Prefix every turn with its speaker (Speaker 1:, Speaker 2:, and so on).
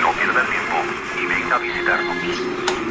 Speaker 1: No pierda el tiempo y venga a visitarnos.